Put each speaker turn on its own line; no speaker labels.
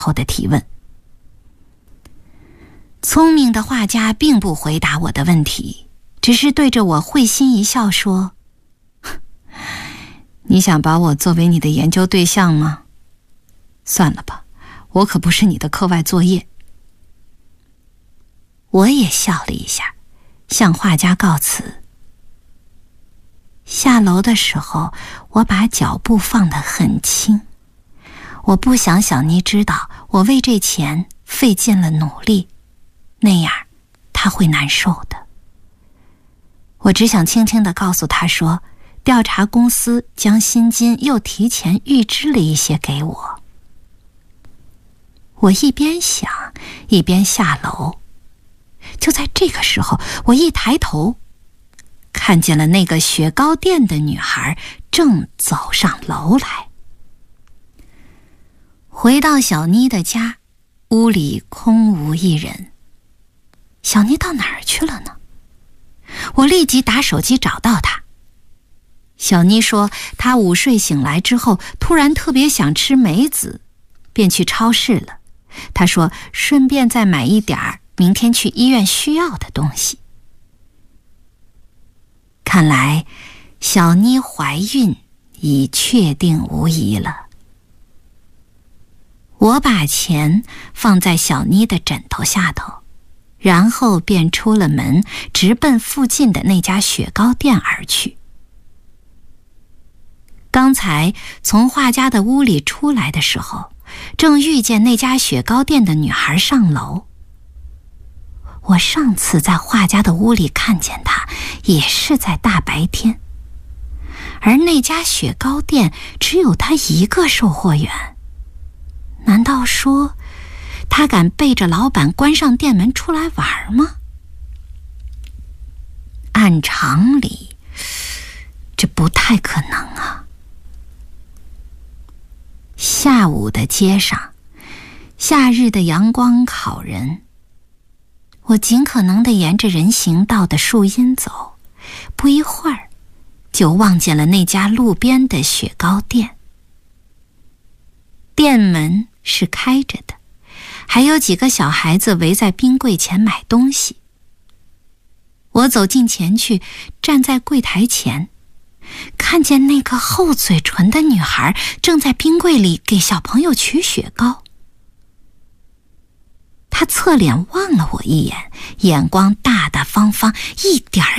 后的提问。聪明的画家并不回答我的问题，只是对着我会心一笑说：“你想把我作为你的研究对象吗？算了吧，我可不是你的课外作业。”我也笑了一下，向画家告辞。下楼的时候，我把脚步放得很轻。我不想小妮知道我为这钱费尽了努力，那样她会难受的。我只想轻轻地告诉她说，调查公司将薪金又提前预支了一些给我。我一边想一边下楼。就在这个时候，我一抬头，看见了那个雪糕店的女孩正走上楼来。回到小妮的家，屋里空无一人。小妮到哪儿去了呢？我立即打手机找到她。小妮说，她午睡醒来之后，突然特别想吃梅子，便去超市了。她说，顺便再买一点儿明天去医院需要的东西。看来，小妮怀孕已确定无疑了。我把钱放在小妮的枕头下头，然后便出了门，直奔附近的那家雪糕店而去。刚才从画家的屋里出来的时候，正遇见那家雪糕店的女孩上楼。我上次在画家的屋里看见她，也是在大白天，而那家雪糕店只有她一个售货员。难道说，她敢背着老板关上店门出来玩吗？按常理，这不太可能啊。下午的街上，夏日的阳光烤人。我尽可能地沿着人行道的树荫走，不一会儿就望见了那家路边的雪糕店。店门是开着的，还有几个小孩子围在冰柜前买东西。我走近前去，站在柜台前，看见那个厚嘴唇的女孩正在冰柜里给小朋友取雪糕。她侧脸望了我一眼，眼光大大方方，一点儿